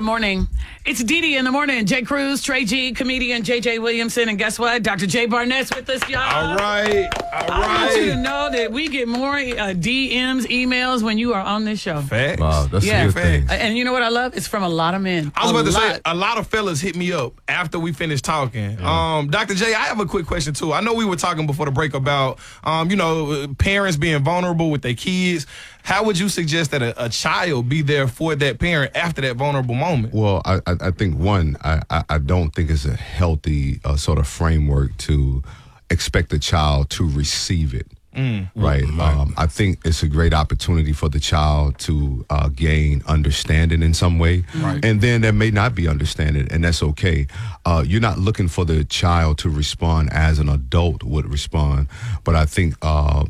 morning. It's Dee Dee in the morning. Jay Cruz, Trey G, comedian JJ Williamson, and guess what? Dr. Jay Barnett's with us, y'all. All right. I want you to know that we get more DMs, emails when you are on this show. Facts. Wow, that's a good thing. And you know what I love? It's from a lot of men. I was about to say, a lot of fellas hit me up after we finished talking. Yeah. Dr. J, I have a quick question, too. I know we were talking before the break about, parents being vulnerable with their kids. How would you suggest that a child be there for that parent after that vulnerable moment? Well, I think, one, I don't think it's a healthy sort of framework to expect a child to receive it. Right. I think it's a great opportunity for the child to gain understanding in some way. Right. And then there may not be understanding, and that's okay. You're not looking for the child to respond as an adult would respond. But I think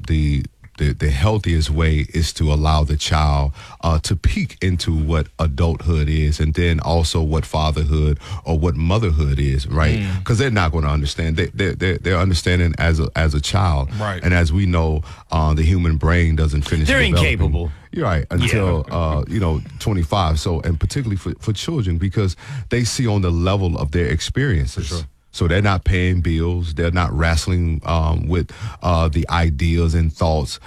the healthiest way is to allow the child to peek into what adulthood is, and then also what fatherhood or what motherhood is, right? Because they're not going to understand. They're understanding as a child, right? And as we know, the human brain doesn't finish. They're developing. incapable. You're right, until 25. So, and particularly for children, because they see on the level of their experiences. For sure. So they're not paying bills. They're not wrestling with the ideas and thoughts,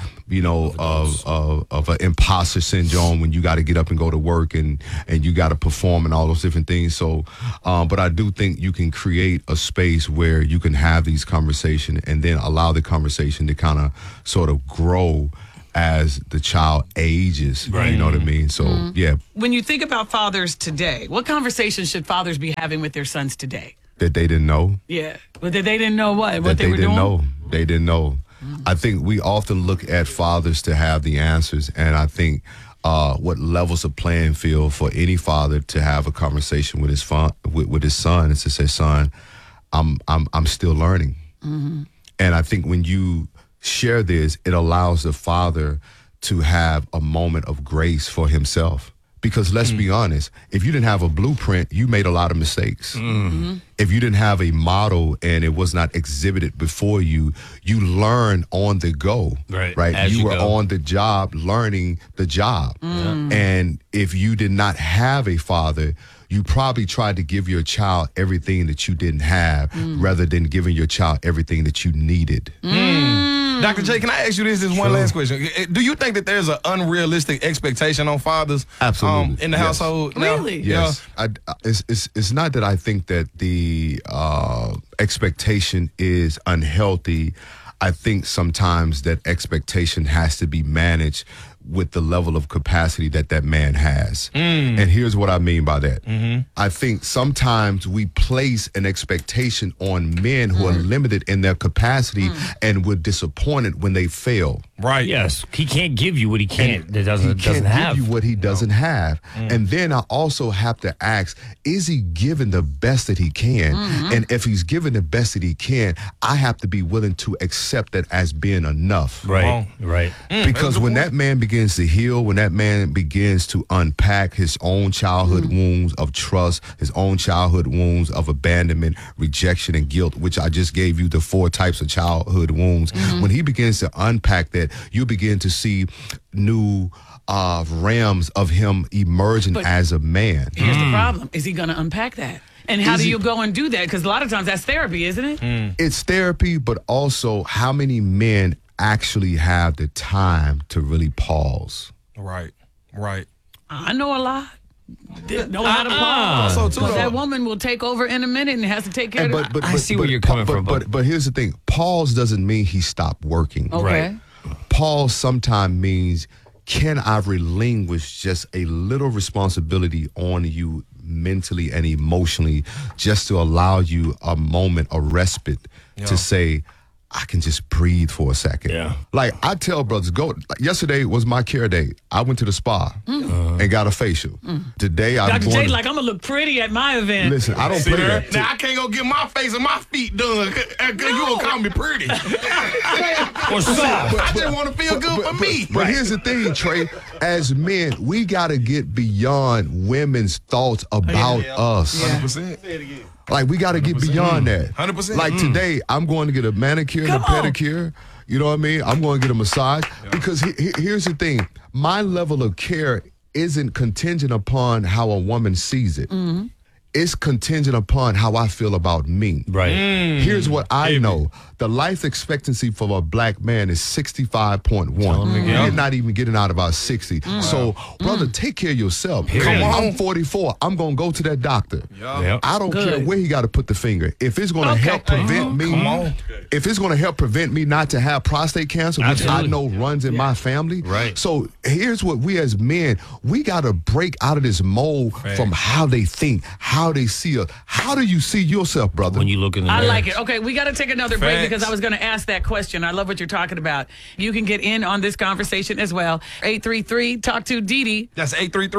of an imposter syndrome when you got to get up and go to work and you got to perform and all those different things. So, but I do think you can create a space where you can have these conversations and then allow the conversation to kind of sort of grow as the child ages. Right. You know what I mean? So, yeah. When you think about fathers today, what conversations should fathers be having with their sons today? That they didn't know. Yeah, but they didn't know what That they were didn't doing. know. They didn't know. I think we often look at fathers to have the answers, and I think what levels a playing field for any father to have a conversation with his son is to say, "Son, I'm still learning," and I think when you share this, it allows the father to have a moment of grace for himself. Because let's be honest, if you didn't have a blueprint, you made a lot of mistakes. If you didn't have a model and it was not exhibited before you, you learn on the go. Right. You you were go. on the job learning the job. And if you did not have a father, you probably tried to give your child everything that you didn't have rather than giving your child everything that you needed. Dr. J, can I ask you this one last question? Do you think that there's an unrealistic expectation on fathers Absolutely. in the Yes. household now? Really? Yes, it's not that I think that the expectation is unhealthy. I think sometimes that expectation has to be managed with the level of capacity that man has. And here's what I mean by that. I think sometimes we place an expectation on men who are limited in their capacity and we're disappointed when they fail. Right. Yes, he can't give you what he can't. That doesn't He can't have. give you what he doesn't have. And then I also have to ask, is he giving the best that he can? And if he's giving the best that he can, I have to be willing to accept that as being enough. Right. Right. Because when that man begins to heal, when that man begins to unpack his own childhood wounds of trust, his own childhood wounds of abandonment, rejection, and guilt, which I just gave you the 4 types of childhood wounds, when he begins to unpack that, you begin to see new realms of him emerging as a man. Here's the problem. Is he going to unpack that? And how Is do he- you go and do that? Because a lot of times that's therapy, isn't it? It's therapy, but also how many men actually have the time to really pause? Right. I know a lot. Know how to pause. Also, too, But though, that woman will take over in a minute and has to take care of it. I see where you're coming from, But here's the thing. Pause doesn't mean he stopped working. Okay. Right. Pause sometimes means, can I relinquish just a little responsibility on you mentally and emotionally just to allow you a moment, a respite to say, I can just breathe for a second. Yeah. Like I tell brothers, go. Like, yesterday was my care day. I went to the spa and got a facial. Today I'm Dr. going J, to, like, I'm going to look pretty at my event. listen, I don't See play there? that. Now I can't go get my face and my feet done because you gonna call me pretty. What's up? I just want to feel good for me. But here's the thing, Trey. As men, we got to get beyond women's thoughts about us. 100%. Like, we got to get beyond that. 100%. Like, today, I'm going to get a manicure and a Come on. pedicure. You know what I mean? I'm going to get a massage. Because here's the thing. My level of care isn't contingent upon how a woman sees it. It's contingent upon how I feel about me. Right. Here's what I know. The life expectancy for a black man is 65.1. You're not even getting out about 60. So, brother, take care of yourself. Come on. I'm 44. I'm going to go to that doctor. Yep. I don't care where he got to put the finger. If it's going to help prevent me, if it's going to help prevent me not to have prostate cancer, which I know runs in my family. Right. So here's what we as men, we got to break out of this mold from how they think, how they see us. How do you see yourself, brother? When you look in the mirror. I like it. Okay, we got to take another break Facts. because I was going to ask that question. I love what you're talking about. You can get in on this conversation as well. 833 talk to Didi. That's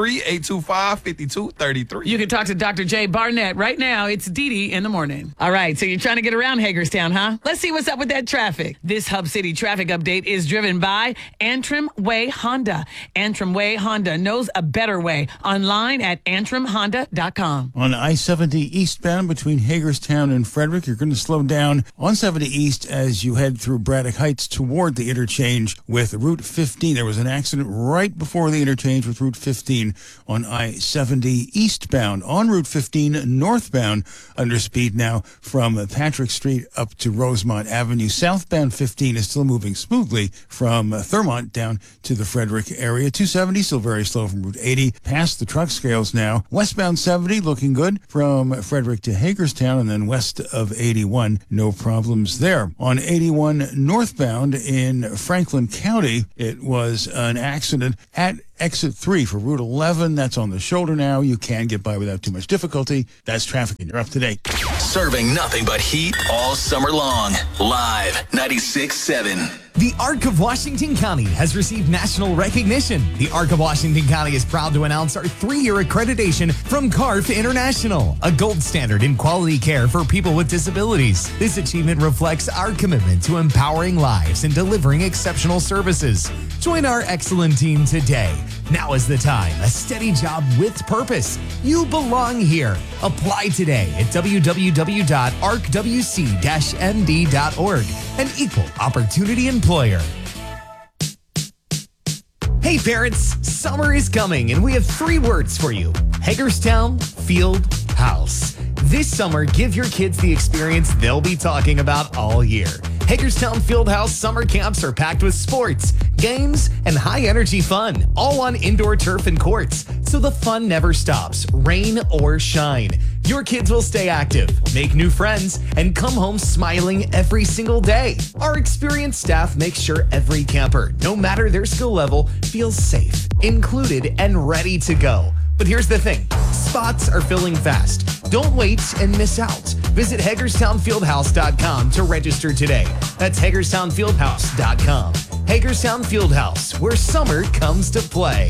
833-825-5233. You can talk to Dr. Jay Barnett right now. It's Didi in the morning. All right, so you're trying to get around Hagerstown, huh? Let's see what's up with that traffic. This Hub City traffic update is driven by Antrim Way Honda. Antrim Way Honda knows a better way. Online at antrimhonda.com. On I-70 eastbound between Hagerstown and Frederick, you're going to slow down on 70 East as you head through Braddock Heights toward the interchange with Route 15. There was an accident right before the interchange with Route 15 on I-70 eastbound. On Route 15 northbound, under speed now from Patrick Street up to Rosemont Avenue. Southbound 15 is still moving smoothly from Thurmont down to the Frederick area. 270 still very slow from Route 80 past the truck scales now. Westbound 70 looking good from Frederick to Hagerstown, and then west of 81, no problems there. On 81 northbound in Franklin County, it was an accident at exit 3 for Route 11. That's on the shoulder now. You can get by without too much difficulty. That's traffic, and you're up to date. Serving nothing but heat all summer long. Live 96.7. The Arc of Washington County has received national recognition. The Arc of Washington County is proud to announce our 3-year accreditation from CARF International, a gold standard in quality care for people with disabilities. This achievement reflects our commitment to empowering lives and delivering exceptional services. Join our excellent team today. Now is the time. A steady job with purpose. You belong here. Apply today at www.arcwc-md.org. An equal opportunity employer. Hey parents, summer is coming and we have 3 words for you. Hagerstown Field House. This summer, give your kids the experience they'll be talking about all year. Hagerstown Fieldhouse summer camps are packed with sports, games, and high-energy fun, all on indoor turf and courts, so the fun never stops, rain or shine. Your kids will stay active, make new friends, and come home smiling every single day. Our experienced staff makes sure every camper, no matter their skill level, feels safe, included, and ready to go. But here's the thing, spots are filling fast. Don't wait and miss out. Visit HagerstownFieldhouse.com to register today. That's HagerstownFieldhouse.com. Hagerstown Fieldhouse, where summer comes to play.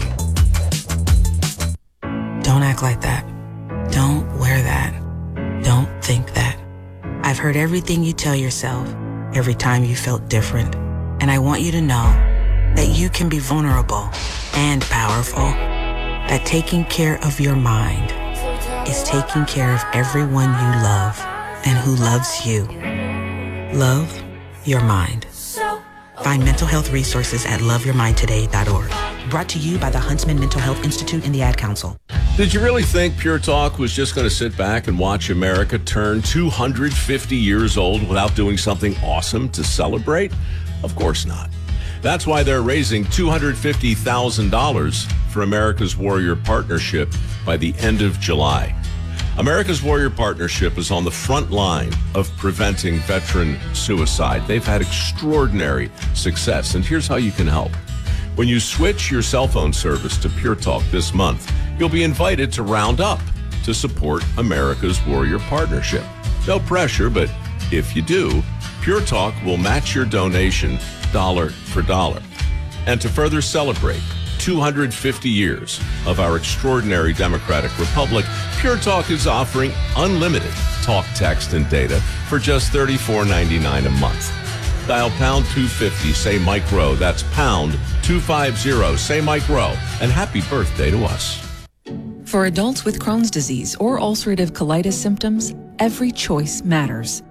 Don't act like that. Don't wear that. Don't think that. I've heard everything you tell yourself every time you felt different. And I want you to know that you can be vulnerable and powerful. That taking care of your mind is taking care of everyone you love and who loves you. Love your mind. Find mental health resources at loveyourmindtoday.org. Brought to you by the Huntsman Mental Health Institute and the Ad Council. Did you really think Pure Talk was just going to sit back and watch America turn 250 years old without doing something awesome to celebrate? Of course not. That's why they're raising $250,000 for America's Warrior Partnership by the end of July. America's Warrior Partnership is on the front line of preventing veteran suicide. They've had extraordinary success, and here's how you can help. When you switch your cell phone service to Pure Talk this month, you'll be invited to round up to support America's Warrior Partnership. No pressure, but if you do, Pure Talk will match your donation dollar for dollar. And to further celebrate 250 years of our extraordinary democratic republic, Pure Talk is offering unlimited talk, text, and data for just $34.99 a month. Dial pound 250, say Mike Rowe. That's pound 250, say Mike Rowe. And happy birthday to us. For adults with Crohn's disease or ulcerative colitis symptoms, every choice matters.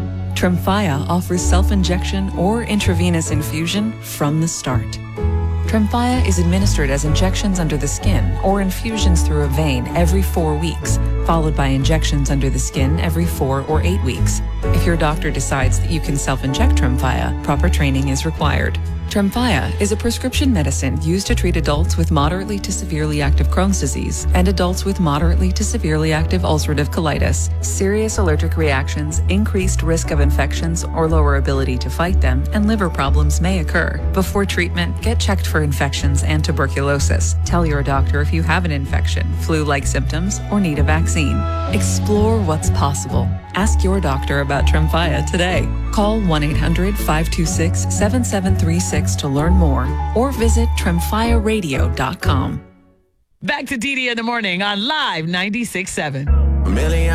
Tremfya offers self-injection or intravenous infusion from the start. Tremfya is administered as injections under the skin or infusions through a vein every 4 weeks, followed by injections under the skin every 4 or 8 weeks. If your doctor decides that you can self-inject Tremfya, proper training is required. Tremfya is a prescription medicine used to treat adults with moderately to severely active Crohn's disease and adults with moderately to severely active ulcerative colitis. Serious allergic reactions, increased risk of infections or lower ability to fight them, and liver problems may occur. Before treatment, get checked for infections and tuberculosis. Tell your doctor if you have an infection, flu-like symptoms, or need a vaccine. Explore what's possible. Ask your doctor about Tremfya today. Call 1-800-526-7736 to learn more or visit tremfyaradio.com. Back to Didi in the morning on Live 96.7.